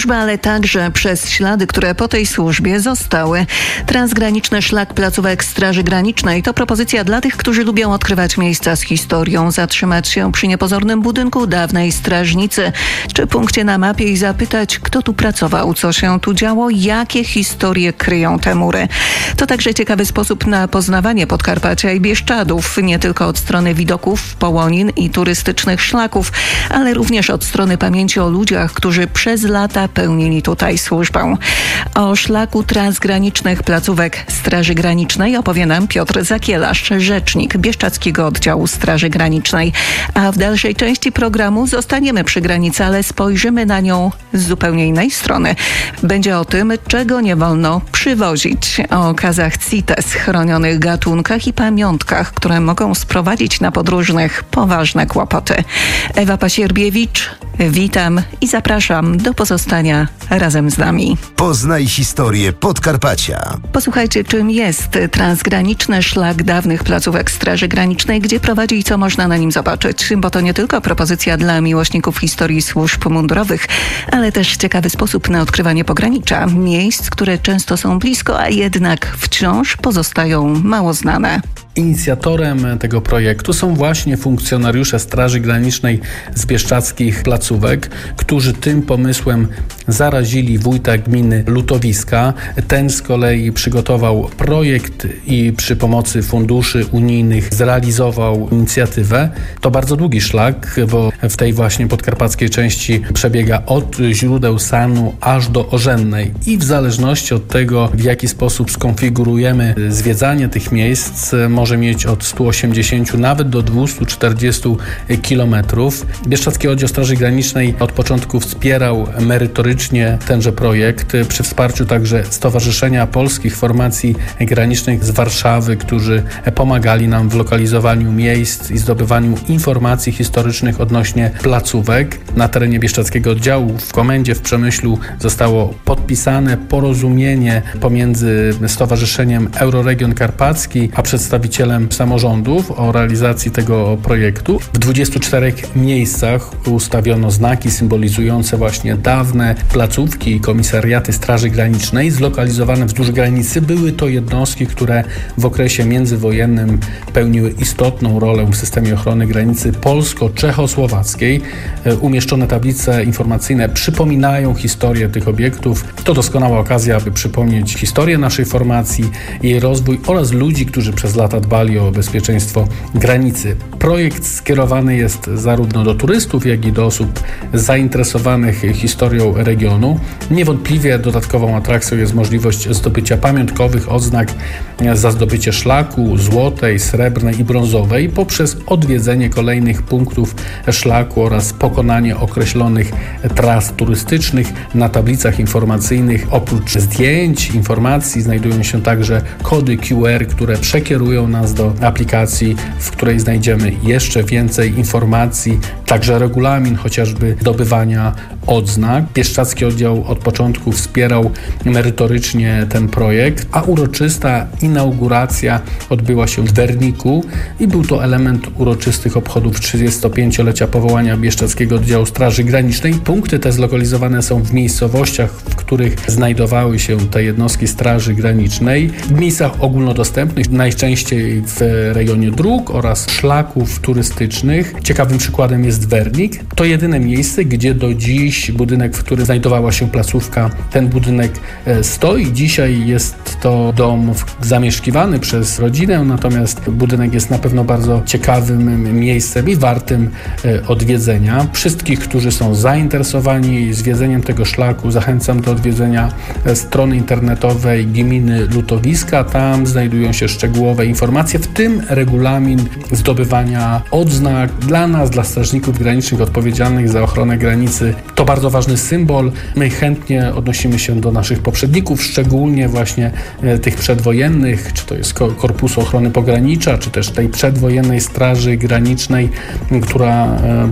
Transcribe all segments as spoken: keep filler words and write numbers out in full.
ale także przez ślady, które po tej służbie zostały. Transgraniczny szlak placówek Straży Granicznej to propozycja dla tych, którzy lubią odkrywać miejsca z historią, zatrzymać się przy niepozornym budynku dawnej strażnicy, czy punkcie na mapie i zapytać, kto tu pracował, co się tu działo, jakie historie kryją te mury. To także ciekawy sposób na poznawanie Podkarpacia i Bieszczadów, nie tylko od strony widoków, połonin i turystycznych szlaków, ale również od strony pamięci o ludziach, którzy przez lata pełnili tutaj służbę. O szlaku transgranicznych placówek Straży Granicznej opowie nam Piotr Zakielarz, rzecznik Bieszczadzkiego Oddziału Straży Granicznej. A w dalszej części programu zostaniemy przy granicy, ale spojrzymy na nią z zupełnie innej strony. Będzie o tym, czego nie wolno przywozić, o okazach CITES, chronionych gatunkach i pamiątkach, które mogą sprowadzić na podróżnych poważne kłopoty. Ewa Pasierbiewicz, witam i zapraszam do pozostania razem z nami. Poznaj historię Podkarpacia. Posłuchajcie, czym jest transgraniczny szlak dawnych placówek Straży Granicznej, gdzie prowadzi i co można na nim zobaczyć, bo to nie tylko propozycja dla miłośników historii służb mundurowych, ale też ciekawy sposób na odkrywanie pogranicza, miejsc, które często są blisko, a jednak wciąż pozostają mało znane. Inicjatorem tego projektu są właśnie funkcjonariusze Straży Granicznej z bieszczadzkich placówek, którzy tym pomysłem zarazili wójta gminy Lutowiska. Ten z kolei przygotował projekt i przy pomocy funduszy unijnych zrealizował inicjatywę. To bardzo długi szlak, bo w tej właśnie podkarpackiej części przebiega od źródeł Sanu aż do Orzennej i w zależności od tego, w jaki sposób skonfigurujemy zwiedzanie tych miejsc, może mieć od stu osiemdziesięciu nawet do dwustu czterdziestu kilometrów. Bieszczadzki Oddział Straży Granicznej od początku wspierał merytorycznie tenże projekt przy wsparciu także Stowarzyszenia Polskich Formacji Granicznych z Warszawy, którzy pomagali nam w lokalizowaniu miejsc i zdobywaniu informacji historycznych odnośnie placówek. Na terenie Bieszczadzkiego Oddziału w komendzie w Przemyślu zostało podpisane porozumienie pomiędzy Stowarzyszeniem Euroregion Karpacki a przedstawicielem samorządów o realizacji tego projektu. W dwudziestu czterech miejscach ustawiono znaki symbolizujące właśnie dawne placówki i komisariaty Straży Granicznej zlokalizowane wzdłuż granicy. Były to jednostki, które w okresie międzywojennym pełniły istotną rolę w systemie ochrony granicy polsko-czechosłowackiej. Umieszczone tablice informacyjne przypominają historię tych obiektów. To doskonała okazja, aby przypomnieć historię naszej formacji, jej rozwój oraz ludzi, którzy przez lata dbali o bezpieczeństwo granicy. Projekt skierowany jest zarówno do turystów, jak i do osób zainteresowanych historią regionu. Niewątpliwie dodatkową atrakcją jest możliwość zdobycia pamiątkowych odznak za zdobycie szlaku złotej, srebrnej i brązowej poprzez odwiedzenie kolejnych punktów szlaku oraz pokonanie określonych tras turystycznych. Na tablicach informacyjnych oprócz zdjęć, informacji znajdują się także kody Q R, które przekierują nas do aplikacji, w której znajdziemy jeszcze więcej informacji, także regulamin chociażby zdobywania odznak. Bieszczadzki Oddział od początku wspierał merytorycznie ten projekt, a uroczysta inauguracja odbyła się w Werniku i był to element uroczystych obchodów trzydziestopięciolecia powołania Bieszczadzkiego Oddziału Straży Granicznej. Punkty te zlokalizowane są w miejscowościach, w których znajdowały się te jednostki Straży Granicznej, w miejscach ogólnodostępnych, najczęściej w rejonie dróg oraz szlaków turystycznych. Ciekawym przykładem jest Wernik. To jedyne miejsce, gdzie do dziś budynek, w którym znajdowała się placówka, ten budynek stoi. Dzisiaj jest to dom zamieszkiwany przez rodzinę, natomiast budynek jest na pewno bardzo ciekawym miejscem i wartym odwiedzenia. Wszystkich, którzy są zainteresowani zwiedzeniem tego szlaku, zachęcam do odwiedzenia strony internetowej gminy Lutowiska. Tam znajdują się szczegółowe informacje, w tym regulamin zdobywania odznak dla nas, dla strażników granicznych odpowiedzialnych za ochronę granicy. To bardzo ważny symbol. My chętnie odnosimy się do naszych poprzedników, szczególnie właśnie tych przedwojennych, czy to jest Korpusu Ochrony Pogranicza, czy też tej przedwojennej Straży Granicznej, która była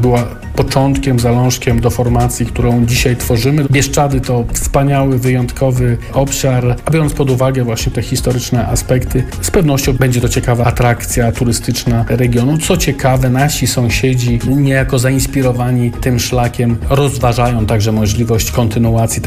początkiem, zalążkiem do formacji, którą dzisiaj tworzymy. Bieszczady to wspaniały, wyjątkowy obszar, a biorąc pod uwagę właśnie te historyczne aspekty, z pewnością będzie to ciekawa atrakcja turystyczna regionu. Co ciekawe, nasi sąsiedzi, niejako zainspirowani tym szlakiem, rozważają także możliwość kontynuacji